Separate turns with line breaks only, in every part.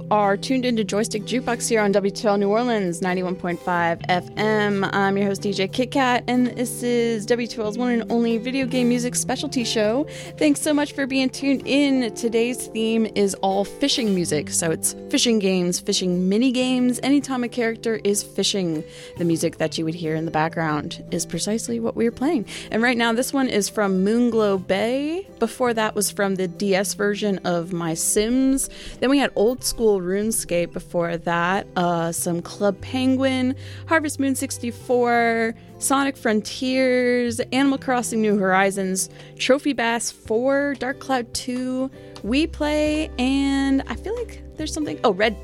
are tuned into Joystick Jukebox here on WTL New Orleans, 91.5 FM. I'm your host, DJ Kit Kat, and this is WTL's one and only video game music specialty show. Thanks so much for being tuned in. Today's theme is all fishing music, so it's fishing games, fishing mini games. Anytime a character is fishing, the music that you would hear in the background is precisely what we're playing. And right now, this one is from Moonglow Bay. Before that was from the DS version of My Sims. Then we had old school RuneScape before that, some Club Penguin, Harvest Moon 64, Sonic Frontiers, Animal Crossing New Horizons, Trophy Bass 4, Dark Cloud 2, We Play, and I feel like there's something, Red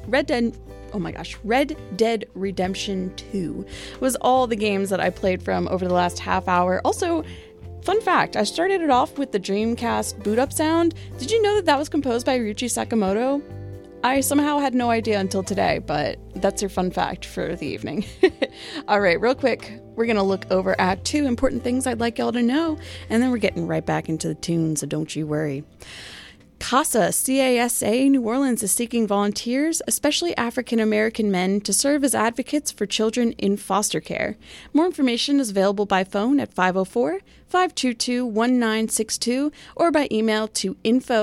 Dead Redemption 2 was all the games that I played from over the last half hour. Also, fun fact, I started it off with the Dreamcast boot up sound. Did you know that was composed by Ryuichi Sakamoto? I somehow had no idea until today, but that's your fun fact for the evening. All right, real quick, we're going to look over at 2 important things I'd like y'all to know, and then we're getting right back into the tune, so don't you worry. CASA, C-A-S-A, New Orleans is seeking volunteers, especially African-American men, to serve as advocates for children in foster care. More information is available by phone at 504-522-1962 or by email to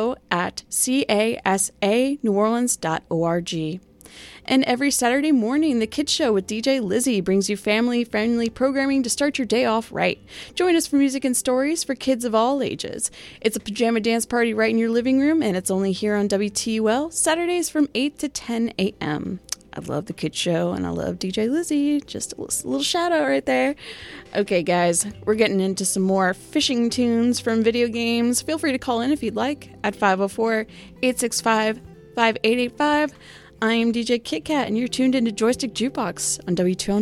info@casaneworleans.org. And every Saturday morning, The Kids Show with DJ Lizzie brings you family-friendly programming to start your day off right. Join us for music and stories for kids of all ages. It's a pajama dance party right in your living room, and it's only here on WTUL, Saturdays from 8 to 10 a.m. I love The Kids Show, and I love DJ Lizzie. Just a little shout-out right there. Okay, guys, we're getting into some more fishing tunes from video games. Feel free to call in if you'd like at 504-865-5885. I am DJ Kit Kat, and you're tuned into Joystick Jukebox on WTL.